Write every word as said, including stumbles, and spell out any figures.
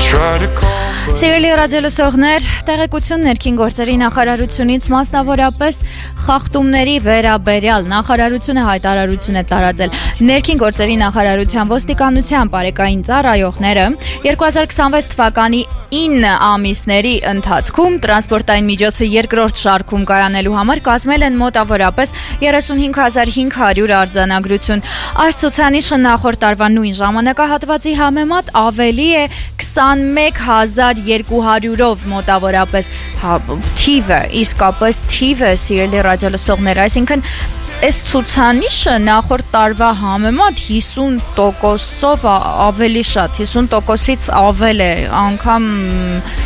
Սիրելի ռադիոլսողներ, տեղեկություն ներքին գործերի նախարարությունից մասնավորապես խախտումների վերաբերյալ նախարարությունը հայտարարություն է տարածել։ Ներքին գործերի նախարարության ոստիկանության բարեկային ծառայողները երկու հազար քսանվեց թվականի ինը ամիսների ընթացքում տրանսպորտային միջոցը երկրորդ շարքում կայանելու համար կազմել են մոտավորապես երեսունհինգ հազար հինգ հարյուր արձանագրություն։ Այս ցուցանիշը նախորդ տարվա նույն ժամանակահատվածի համեմատ ավելի է քսանմեկ հազար երկու հարյուրով մոտավորապես թիվը, իսկապես թիվը, սիրելի ռադիոլսողներ, այսինքն այս ցուցանիշը նախորդ տարվա համեմատ հիսուն տոկոսով ավելի շատ, հիսուն տոկոսից ավել է, անգամ